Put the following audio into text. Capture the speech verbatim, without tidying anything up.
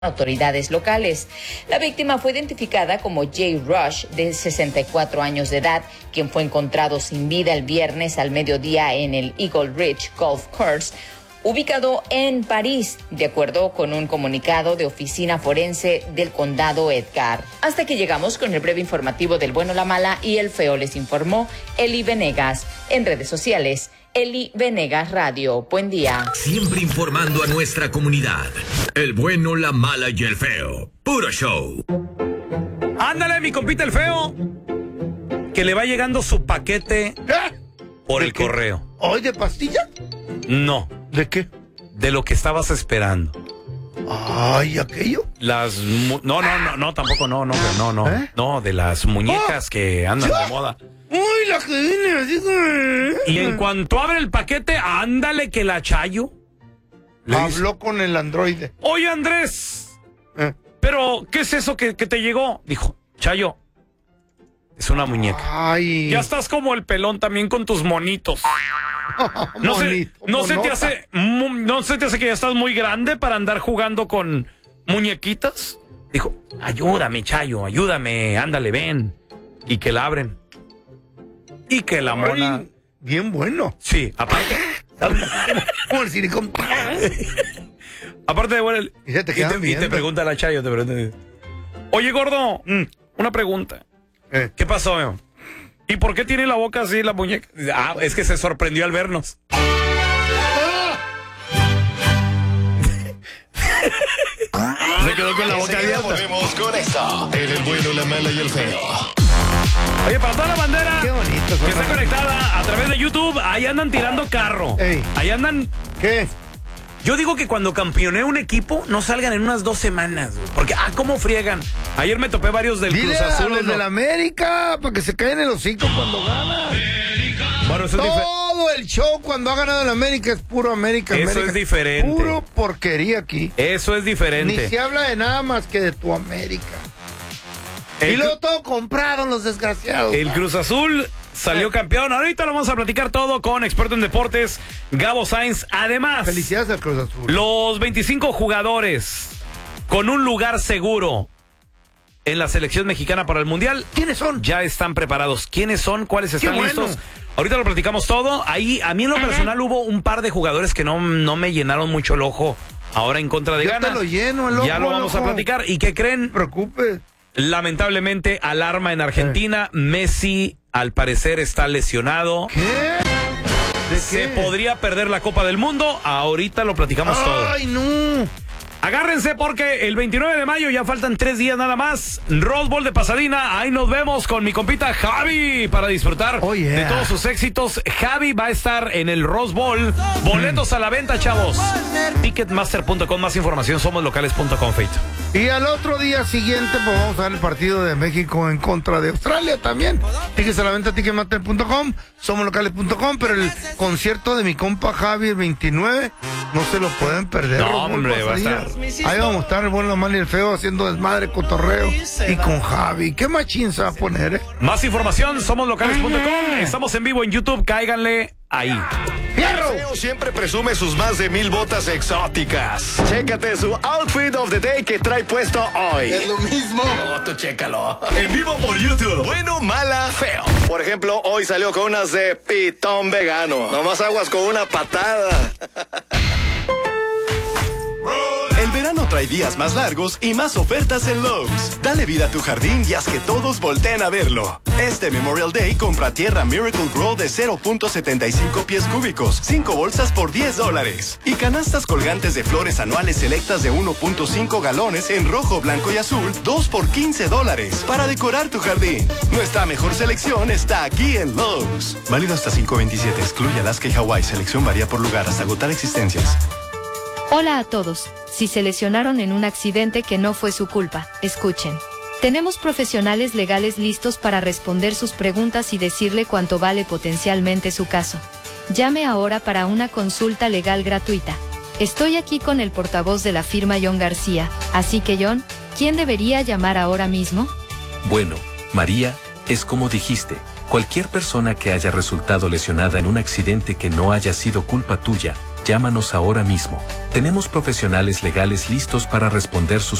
autoridades locales. La víctima fue identificada como Jay Rush, de sesenta y cuatro años de edad, quien fue encontrado sin vida el viernes al mediodía en el Eagle Ridge Golf Course, ubicado en París, de acuerdo con un comunicado de Oficina Forense del Condado Edgar. Hasta que llegamos con el breve informativo del bueno, la mala y el feo, les informó Eli Venegas. En redes sociales, Eli Venegas Radio. Buen día. Siempre informando a nuestra comunidad. El bueno, la mala y el feo. Puro show. Ándale, mi compita el feo. Que le va llegando su paquete ¿Eh? por el qué? correo. ¿Hoy de pastilla? No, ¿De qué? de lo que estabas esperando. Ay, ¿aquello? Las mu- no, no, no, no, tampoco, no, no, no, no. ¿Eh? No, de las muñecas que andan ¿Ya? de moda. Uy, la que viene así como... Y en cuanto abre el paquete, ándale que la Chayo le dice, Habló con el androide. oye, Andrés, ¿Eh? pero ¿qué es eso que, que te llegó? Dijo, Chayo, es una muñeca. Ay. Ya estás como el pelón también con tus monitos. No se, Monito, no se te monota. hace, mu- no se te hace que ya estás muy grande para andar jugando con muñequitas. Dijo, ayúdame, Chayo, ayúdame, ándale, ven. Y que la abren. Y que la mona. Ay, bien bueno. Sí, aparte. Como el silicón. Aparte de bueno. Y se te y quedan te, y viendo. te pregunta la Chayo, te pregunta. Oye, gordo, mm, una pregunta. Eh. ¿Qué pasó, meu? ¿Y por qué tiene la boca así la muñeca? Ah, es que se sorprendió al vernos. Se quedó con la boca Enseguida abierta. volvemos con esto. En el bueno, la mala y el feo. Oye, para toda la bandera Qué bonito. que está son- conectada a través de YouTube, ahí andan tirando carro. Ey. Ahí andan. ¿Qué? Yo digo que cuando campeonee un equipo, no salgan en unas dos semanas, güey, porque, ah, cómo friegan. Ayer me topé varios del Dile Cruz a Azul. los ¿no? de la América para que se caen el hocico cuando ganan. Bueno, eso es diferente. Todo el show cuando ha ganado el América es puro América. Eso América. es diferente. Puro porquería aquí. Eso es Ni diferente. se habla de nada más que de tu América. El, y luego todo comprado, los desgraciados. el Cruz Azul salió campeón. Ahorita lo vamos a platicar todo con experto en deportes, Gabo Sainz. Además, Felicidades al Cruz Azul. los veinticinco jugadores con un lugar seguro en la selección mexicana para el Mundial ¿Quiénes son? ya están preparados. ¿Quiénes son? ¿Cuáles están bueno. listos? Ahorita lo platicamos todo. Ahí, a mí en lo personal hubo un par de jugadores que no, no me llenaron mucho el ojo ahora en contra de Yo Ghana. te lo lleno el ojo, Ya lo vamos a loco. platicar. ¿Y qué creen? No te preocupes. Lamentablemente, alarma en Argentina. Messi, al parecer, está lesionado. ¿Qué? ¿De Se qué? podría perder la Copa del Mundo. Ahorita lo platicamos todo. Ay, no. Agárrense porque el veintinueve de mayo ya faltan tres días nada más. Rose Bowl de Pasadena. Ahí nos vemos con mi compita Javi para disfrutar Oh, yeah. de todos sus éxitos. Javi va a estar en el Rose Bowl. Boletos a la venta, chavos. Ticketmaster punto com. Más información, somos locales punto com, Feito. Y al otro día siguiente, pues vamos a ver el partido de México en contra de Australia también. Tickets a la venta, ticketmaster punto com, somos locales punto com, pero el concierto de mi compa Javi el veintinueve, no se lo pueden perder. No, Rose Bowl hombre, va a Pasadena. estar. Ahí vamos a estar el bueno, la mala y el feo haciendo desmadre, cotorreo. Y con Javi, ¿qué machín se va a poner, eh? Más información, somos locales punto com. Estamos en vivo en YouTube, cáiganle ahí. El ¡Fierro! feo siempre presume sus más de mil botas exóticas. Chécate su outfit of the day que trae puesto hoy. Es lo mismo. No, tú chécalo. En vivo por YouTube. Bueno, mala, feo. Por ejemplo, hoy salió con unas de pitón vegano. Nomás aguas con una patada. El verano trae días más largos y más ofertas en Lowe's. Dale vida a tu jardín y haz que todos volteen a verlo. Este Memorial Day compra tierra Miracle Grow de cero punto setenta y cinco pies cúbicos, cinco bolsas por diez dólares. Y canastas colgantes de flores anuales selectas de uno punto cinco galones en rojo, blanco y azul, dos por quince dólares. Para decorar tu jardín. Nuestra mejor selección está aquí en Lowe's. Válido hasta cinco veintisiete. Excluye Alaska y Hawái. Selección varía por lugar hasta agotar existencias. Hola a todos. Si se lesionaron en un accidente que no fue su culpa, escuchen. Tenemos profesionales legales listos para responder sus preguntas y decirle cuánto vale potencialmente su caso. Llame ahora para una consulta legal gratuita. Estoy aquí con el portavoz de la firma John García, así que John, ¿quién debería llamar ahora mismo? Bueno, María, es como dijiste, cualquier persona que haya resultado lesionada en un accidente que no haya sido culpa tuya, Llámanos ahora mismo. Tenemos profesionales legales listos para responder sus